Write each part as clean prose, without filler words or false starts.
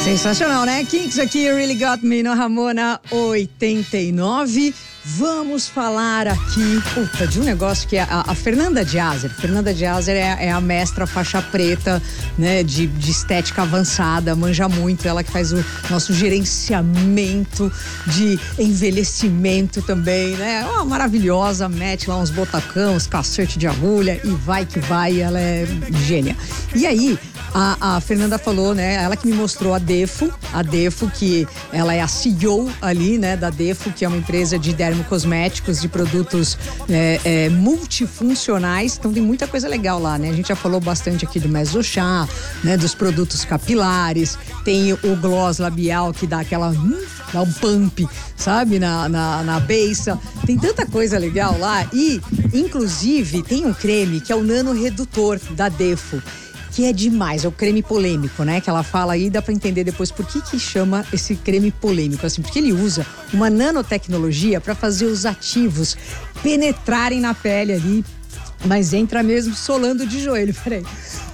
Sensacional, né? Kinks aqui, Really Got Me no Ramona 89. Vamos falar aqui, de um negócio que é a Fernanda de Azer. Fernanda de Azer é a mestra faixa preta, né, de estética avançada, manja muito. Ela que faz o nosso gerenciamento de envelhecimento também, né? Uma maravilhosa, mete lá uns botacão, uns cacete de agulha e vai que vai, ela é gênia. E aí, a Fernanda falou, né? Ela que me mostrou a Defo, que ela é a CEO ali, né? Da Defo, que é uma empresa de dermocosméticos, de produtos multifuncionais. Então tem muita coisa legal lá, né? A gente já falou bastante aqui do Mesochá, né? Dos produtos capilares. Tem o gloss labial que dá dá um pump, sabe? Na beiça. Tem tanta coisa legal lá. E, inclusive, tem um creme que é o Nano Redutor da Defo, que é demais, é o creme polêmico, né? Que ela fala aí, dá pra entender depois por que chama esse creme polêmico, assim, porque ele usa uma nanotecnologia pra fazer os ativos penetrarem na pele ali, mas entra mesmo solando de joelho, peraí.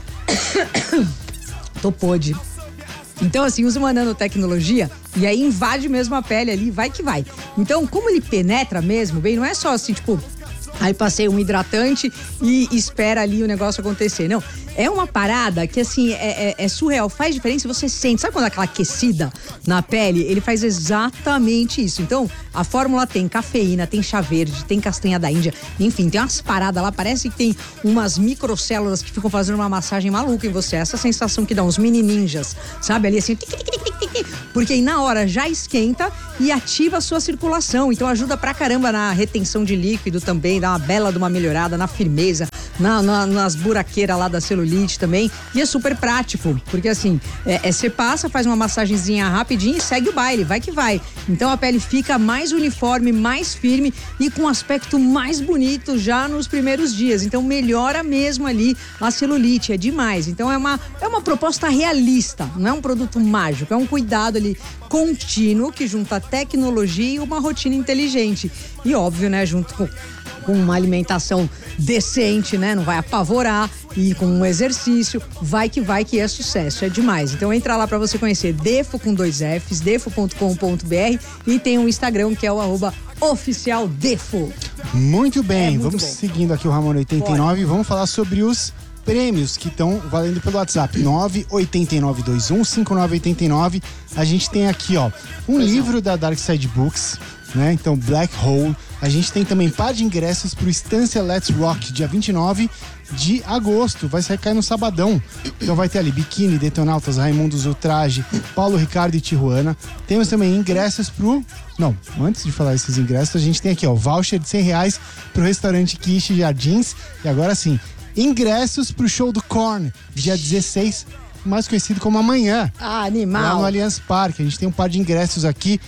Tô podre. Então, assim, usa uma nanotecnologia e aí invade mesmo a pele ali, vai que vai. Então, como ele penetra mesmo, bem, não é só assim, tipo, aí passei um hidratante e espera ali o negócio acontecer. Não, é uma parada que, assim, é surreal. Faz diferença, você sente. Sabe quando aquela aquecida na pele? Ele faz exatamente isso. Então, a fórmula tem cafeína, tem chá verde, tem castanha da Índia. Enfim, tem umas paradas lá. Parece que tem umas microcélulas que ficam fazendo uma massagem maluca em você. Essa sensação que dá uns mini ninjas, sabe? Ali assim, porque aí na hora já esquenta e ativa a sua circulação. Então ajuda pra caramba na retenção de líquido também, dá uma bela de uma melhorada na firmeza, nas buraqueiras lá da celulite também. E é super prático, porque assim, você passa, faz uma massagenzinha rapidinho e segue o baile, vai que vai. Então a pele fica mais uniforme, mais firme e com um aspecto mais bonito já nos primeiros dias. Então melhora mesmo ali a celulite, é demais. Então é uma proposta realista, não é um produto mágico, é um cuidado ali contínuo que junta tecnologia e uma rotina inteligente. E óbvio, né, junto com uma alimentação decente, né? Não vai apavorar, e com um exercício, vai que é sucesso, é demais. Então entra lá pra você conhecer Defo com 2 Fs, defo.com.br, e tem um Instagram que é o @oficialdefo. Muito bem, vamos seguindo aqui o Ramona 89 e vamos falar sobre os prêmios que estão valendo pelo WhatsApp 989215989. A gente tem aqui, livro da Dark Side Books, né? Então, Black Hole. A gente tem também par de ingressos pro Estância Let's Rock, dia 29 de agosto. Vai cair no sabadão. Então vai ter ali Biquíni, Detonautas, Raimundos, Ultraje, Paulo Ricardo e Tijuana. Temos também ingressos pro... Não, antes de falar esses ingressos, a gente tem aqui, voucher de R$100 pro restaurante Quiche Jardins. E agora sim, ingressos pro show do Korn, dia 16, mais conhecido como amanhã. Animal. Lá no Allianz Parque. A gente tem um par de ingressos aqui,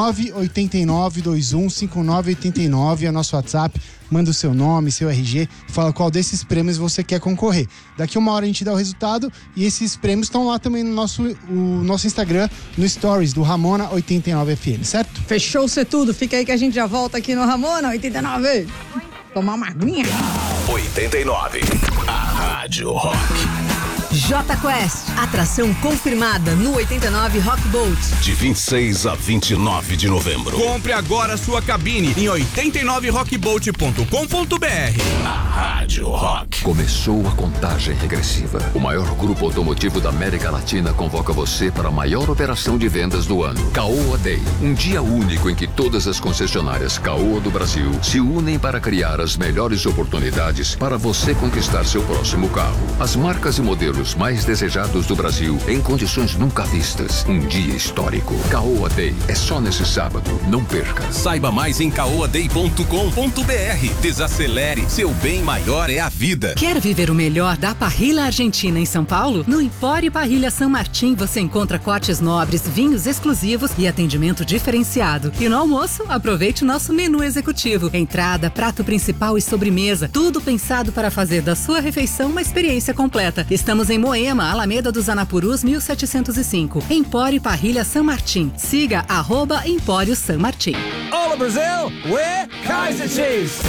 989215989, é nosso WhatsApp. Manda o seu nome, seu RG, fala qual desses prêmios você quer concorrer. Daqui uma hora a gente dá o resultado e esses prêmios estão lá também no nosso Instagram, no Stories do Ramona 89FM, certo? Fechou ser tudo. Fica aí que a gente já volta aqui no Ramona 89. Tomar uma aguinha. 89, a Rádio Rock. Jota Quest, atração confirmada no 89 Rock Boat. De 26 a 29 de novembro. Compre agora sua cabine em 89rockboat.com.br. A Rádio Rock. Começou a contagem regressiva. O maior grupo automotivo da América Latina convoca você para a maior operação de vendas do ano. Caoa Day. Um dia único em que todas as concessionárias Caoa do Brasil se unem para criar as melhores oportunidades para você conquistar seu próximo carro. As marcas e modelos mais desejados do Brasil em condições nunca vistas. Um dia histórico. Caoa Day é só nesse sábado. Não perca. Saiba mais em caoaday.com.br. Desacelere. Seu bem maior é a vida. Quer viver o melhor da Parrilla Argentina em São Paulo? No Empório Parrilla San Martín você encontra cortes nobres, vinhos exclusivos e atendimento diferenciado. E no almoço, aproveite o nosso menu executivo. Entrada, prato principal e sobremesa. Tudo pensado para fazer da sua refeição uma experiência completa. Estamos em Moema, Alameda dos Anapurus, 1705. Empório Parrilla San Martín. Siga @Empório San Martín. Hola Brazil, we're Kaiser Chiefs.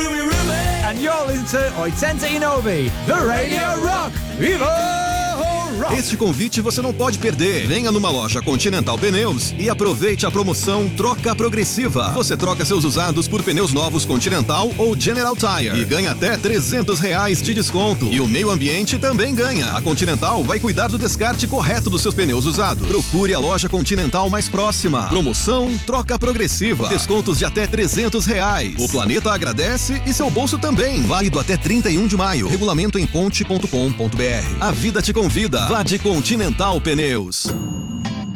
And you're listening to 89, the Radio Rock. Viva! Este convite você não pode perder. Venha numa loja Continental Pneus e aproveite a promoção Troca Progressiva. Você troca seus usados por pneus novos Continental ou General Tire e ganha até R$300 de desconto. E o meio ambiente também ganha. A Continental vai cuidar do descarte correto dos seus pneus usados. Procure a loja Continental mais próxima. Promoção Troca Progressiva. Descontos de até R$300. O planeta agradece e seu bolso também. Válido até 31 de maio. Regulamento em ponte.com.br. A vida te convida. Vá de Continental Pneus.